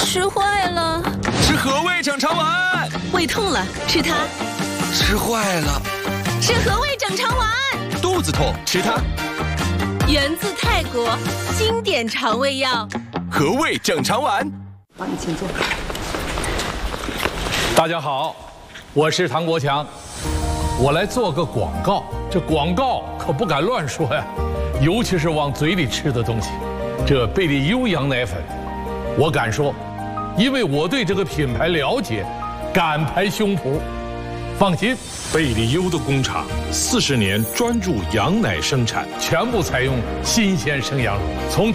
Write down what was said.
吃坏了。 吃和味整肠丸。 胃痛了，吃它。 吃坏了。 吃和味整肠丸。 肚子痛，吃它。 源自泰国，经典肠胃药。 和味整肠丸。 好，你请坐。 大家好，我是唐国强，我来做个广告。这广告可不敢乱说呀，尤其是往嘴里吃的东西。这贝利优羊奶粉，我敢说，因为我对这个品牌了解，敢拍胸脯。放心， 贝利优的工厂40年专注羊奶生产， 全部采用新鲜生羊乳，从